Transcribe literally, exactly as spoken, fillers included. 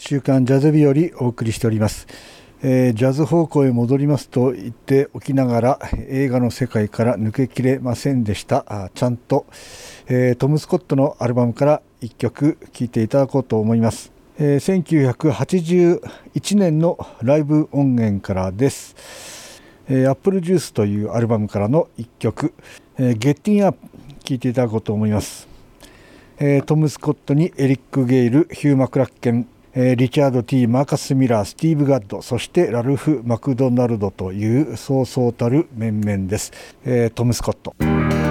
週刊ジャズ日よりお送りしております。えー、ジャズ方向へ戻りますと言っておきながら映画の世界から抜けきれませんでした。あちゃんと、えー、トム・スコットのアルバムからいっきょく聴いていただこうと思います。えー、せんきゅうひゃくはちじゅういちねんのライブ音源からです。えー、Apple Juice というアルバムからのいっきょく、えー、Getting Up 聴いていただこうと思います。えー、トム・スコットにエリック・ゲイル、ヒュー・マクラッケン、えー、リチャード・ T マーカス・ミラー、スティーブ・ガッド、そしてラルフ・マクドナルドというそうそうたる面々です。えー、トム・スコット。